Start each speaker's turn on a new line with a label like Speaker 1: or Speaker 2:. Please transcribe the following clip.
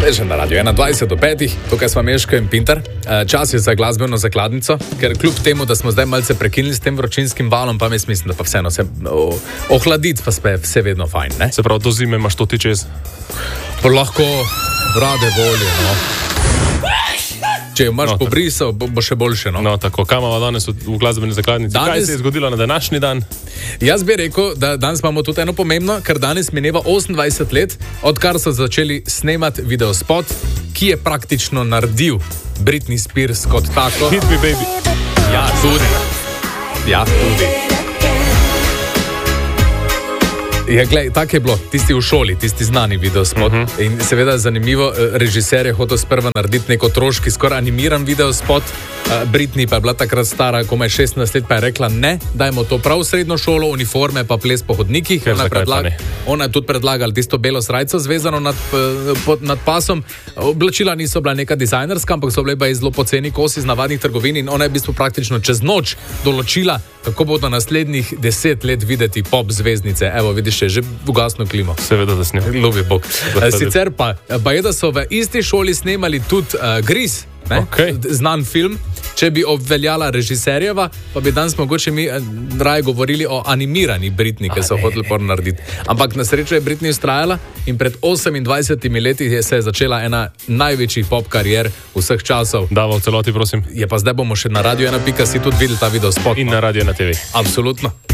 Speaker 1: Že na radio 21 do 5, tukaj smo Meško in Pintar. Čas je za glasbeno zakladnico, ker kljub temu, da smo zdaj malce prekinili s tem vročinskim valom, pa mislim, da pa vseeno se ohladiti, pa vse vedno fajn, ne?
Speaker 2: Se pravi, do zime imaš to ti čez?
Speaker 1: Pa lahko rade volje, no. Če imaš pobrisal, bo še boljše, no.
Speaker 2: No, tako, kam imamo danes v glasbeni zakladnici? Kaj se je zgodilo na današnji dan?
Speaker 1: Jaz bi rekel, da danes imamo tudi eno pomembno, ker danes mineva 28 let, odkar so začeli snemati videospot, ki je praktično naredil Britney Spears kot tako.
Speaker 2: Hit me, baby.
Speaker 1: Ja, tudi. Ja, tudi. Ja, glej, tako je bilo, tisti v šoli, tisti znani videospot. In seveda zanimivo, režiser je hotel sprva narediti nek otroški, skoraj animiran videospot. Britney pa je bila takrat stara, komaj 16 let, pa je rekla ne, dajmo to prav v srednjo šolo, uniforme pa ples po hodnikih. Ona je tudi predlagala tisto belo srajco zvezano nad pasom. Oblačila niso bila neka dizajnerska, ampak so bile pa zelo poceni kosi iz navadnih trgovin in ona je v bistvu praktično čez noč določila, kako bodo naslednjih 10 let videti pop zvezdnice. Evo, vidiš, je že ugasno klimo.
Speaker 2: Seveda, da snima.
Speaker 1: Ljubi Bog. Sicer pa je, da so v isti šoli snemali tudi Grease, znan film. Če bi obveljala režiserjeva, pa bi danes mogoče mi raje govorili o animirani Britney, ki so hoteli narediti. Ampak na srečo je Britney ustrajala in pred 28 leti se je začela ena največjih pop karier vseh časov.
Speaker 2: Dava v celoti, prosim.
Speaker 1: Je pa zdaj bomo še na Radio 1.si tudi videli ta videospot.
Speaker 2: In na Radio 1 TV.
Speaker 1: Absolutno.